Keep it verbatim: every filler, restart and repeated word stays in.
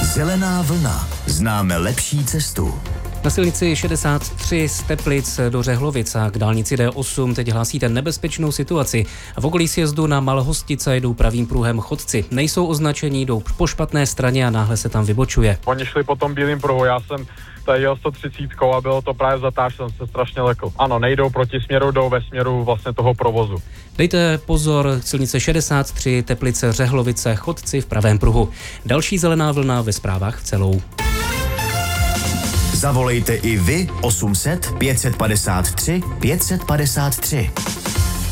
Zelená vlna. Známe lepší cestu. Na silnici šedesát tři z Teplic do Řehlovic a k dálnici D osm teď hlásíte nebezpečnou situaci. V okolí sjezdu na Malhostice jdou pravým pruhem chodci. Nejsou označení, jdou po špatné straně a náhle se tam vybočuje. Oni šli po tom bílým pruhu, já jsem tady jel sto třicet a bylo to právě zatáž, jsem se strašně lekl. Ano, nejdou proti směru, jdou ve směru vlastně toho provozu. Dejte pozor, silnice šedesát tři, Teplice, Řehlovice, chodci v pravém pruhu. Další zelená vlna ve zprávách v celou. Zavolejte i vy osm set pět set padesát tři pět set padesát tři.